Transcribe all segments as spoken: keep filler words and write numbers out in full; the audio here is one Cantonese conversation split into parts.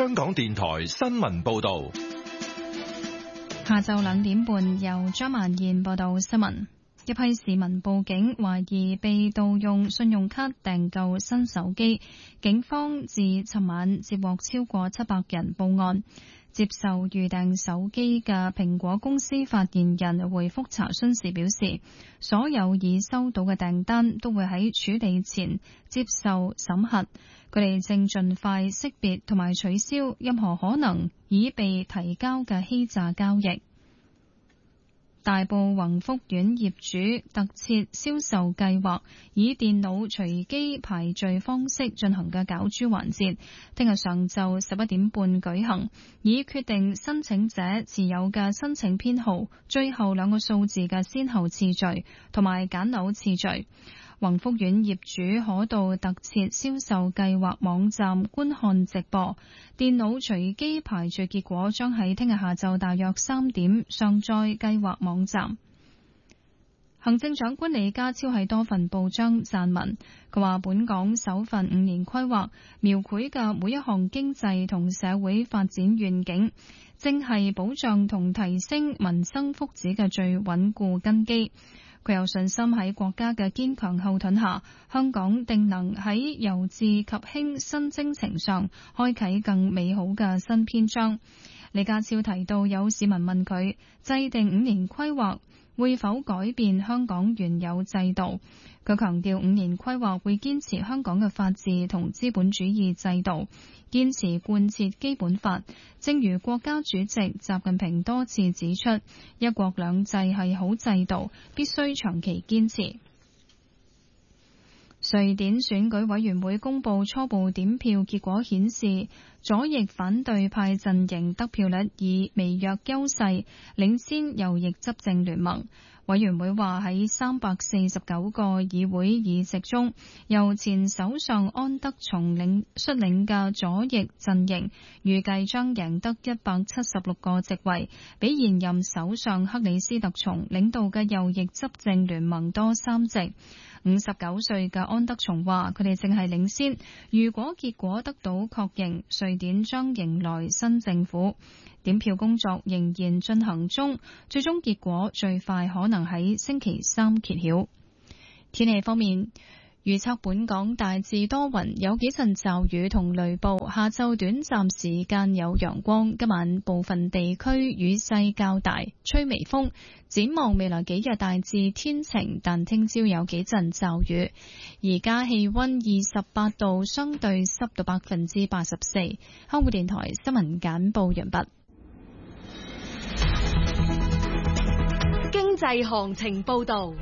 香港電台新聞報道。 下晝兩點半，由張曼燕報道新聞。一批市民報警，懷疑被盜用信用卡訂購新手機。警方自尋晚接獲超過七百人報案。接受預訂手機嘅蘋果公司發言人回覆查詢時表示，所有已收到嘅訂單都會喺處理前接受審核。佢哋正盡快識別同埋取消任何可能已被提交嘅欺詐交易。大埔宏福苑業主特設銷售計劃以電腦隨機排序方式進行嘅攪珠環節，聽日上晝十一點半舉行，以決定申請者持有嘅申請編號最後兩個數字嘅先後次序同埋揀樓次序。宏福苑業主可到特設銷售計劃網站觀看直播，電腦隨機排序結果將喺聽日下晝大約三點上載計劃網站。行政長官李家超喺多份報章撰文，佢話本港首份五年規劃描繪嘅每一項經濟同社會發展願景，正係保障同提升民生福祉嘅最穩固根基。佢有信心喺國家嘅堅強後盾下，香港定能喺由治及興新征程上開啟更美好嘅新篇章。李家超提到，有市民問佢制定五年規劃會否改變香港原有制度，佢強調五年規劃會堅持香港嘅法治同資本主義制度，堅持貫徹基本法。正如國家主席習近平多次指出，一國兩制係好制度，必須長期堅持。瑞典選舉委員會公布初步點票結果顯示，左翼反對派陣營得票率以微弱優勢領先右翼執政聯盟。委員會話喺三百四十九個議會議席中，由前首相安德松領率領嘅左翼陣營預計將贏得一百七十六個席位，比現任首相克里斯特松領導嘅右翼執政聯盟多三席。五十九歲嘅安德松話，佢哋正係領先，如果結果得到確認，瑞典將迎來新政府。點票工作仍然進行中，最終結果最快可能喺星期三揭曉。天氣方面，預測本港大致多雲，有幾陣驟雨同雷暴，下晝短暫時間有陽光，今晚部分地區雨勢較大，吹微風。展望未來幾日大致天晴，但聽朝有幾陣驟雨。而家氣溫二十八度，相對濕度百分之八十四。香港電台新聞簡報完畢。 經濟行情報道。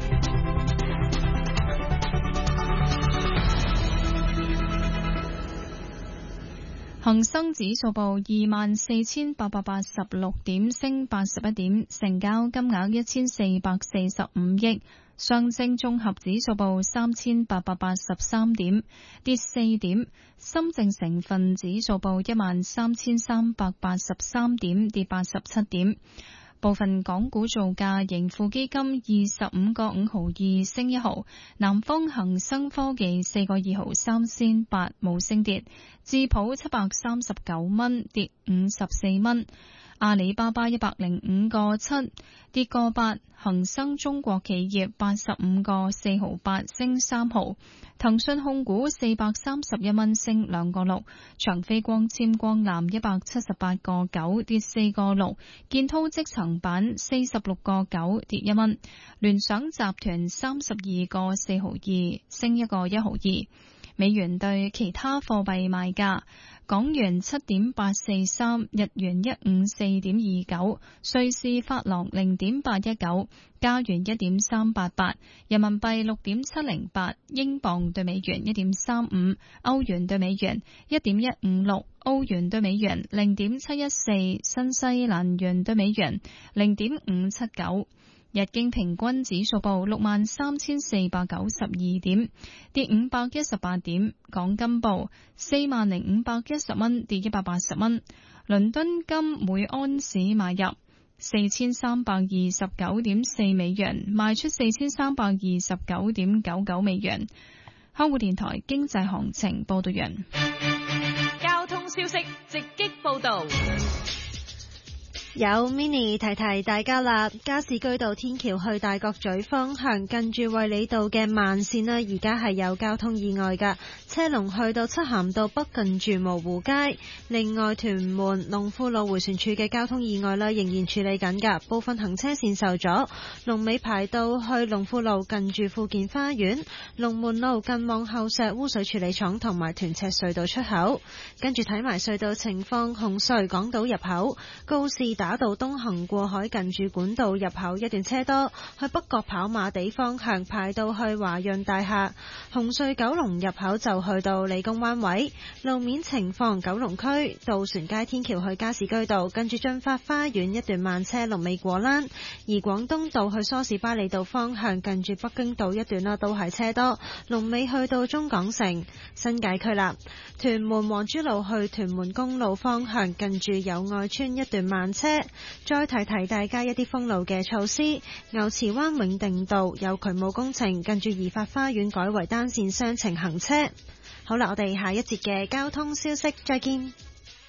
恒生指數報二萬四千八百八十六點，升八十一點，成交金額一千四百四十五億。上證綜合指數報三千八百八十三點，跌四點。深證成分指數報一萬三千三百八十三點，跌八十七點。部分港股造價，盈富基金二十五個五毫二升一毫，南方恒生科技四個二毫三仙八冇升跌，智普七百三十九蚊跌五十四蚊，阿里巴巴一百零五個七跌個八，恒生中國企業八十五個四毫八升三毫，騰訊控股四百三十一蚊升兩個六，長飛光纖光纜一百七十八個九跌四個六，建滔積層板四十六個九跌一蚊，聯想集團三十二個四毫二升一個一毫二。美元對其他貨幣賣價：港元七點八四三，日元一五四點二九，瑞士法郎零點八一九，加元一點三八八，人民幣六點七零八，英鎊對美元一點三五，歐元對美元一點一五六，歐元對美元零點七一四，新西蘭元對美元零點五七九。日經平均指數報六萬三千四百九十二點，跌五百一十八點。港金報四萬零五百一十蚊，跌一百八十蚊。倫敦金每安士買入四千三百二十九點四美元，賣出四千三百二十九點九九美元。香港電台經濟行情報道員。 交通消息直擊報道。 有 mini 提提大家啦，加士居道天橋去大角咀方向近住衛理道嘅慢線啦，而家係有交通意外㗎，車龍去到漆咸道北近住蕪湖街。另外，屯門龍富路迴旋處嘅交通意外啦，仍然處理緊㗎，部分行車線受阻，龍尾排到去龍富路近住富健花園，龍門路近望後石污水處理廠同埋屯赤隧道出口。跟住睇埋隧道情況，紅隧港島入口告士打道東行過海近住管道入口一段車多，去北角跑馬地方向排到去華潤大廈。紅隧九龍入口就去到理工灣位。路面情況，九龍區渡船街天橋去加士居道跟住駿發花園一段慢車龍尾果欄，而廣東道去梳士巴利道方向近住北京道一段啦都係車多，龍尾去到中港城。新界區啦，屯門黃珠路去屯門公路方向近住友愛村一段慢車。再提提大家一啲封路嘅措施，牛池灣永定道有渠務工程，近住怡發花園改為單線雙程行車。好啦，我哋下一節嘅交通消息再見。